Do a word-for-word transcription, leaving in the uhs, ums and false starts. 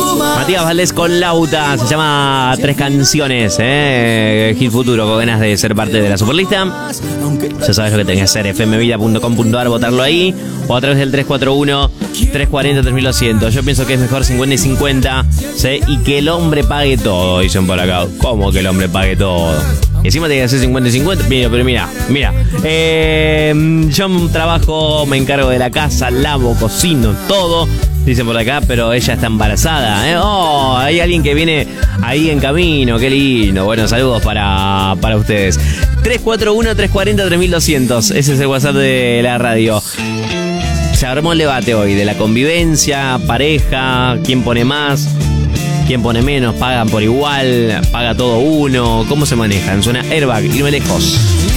Matías Valdés con Lauta, se llama Tres Canciones, eh. Hit Futuro, con ganas de ser parte de la Superlista. Ya sabes lo que tenés que hacer, f m vida punto com punto a r, votarlo ahí, o a través del tres cuatro uno, tres cuatro cero, tres mil doscientos. Yo pienso que es mejor cincuenta y cincuenta, ¿sí? Y que el hombre pague todo, dicen por acá. ¿Cómo que el hombre pague todo? Y encima tiene que ser cincuenta y cincuenta. Mira, pero mira, mira. Eh, yo trabajo, me encargo de la casa, lavo, cocino, todo. Dicen por acá, pero ella está embarazada, ¿eh? Oh, hay alguien que viene ahí en camino, qué lindo. Bueno, saludos para, para ustedes. tres cuatro uno, tres cuatro cero, tres mil doscientos. Ese es el WhatsApp de la radio. Se armó el debate hoy de la convivencia, pareja, quién pone más, quién pone menos, pagan por igual, paga todo uno. ¿Cómo se manejan? Suena Airbag, irme lejos.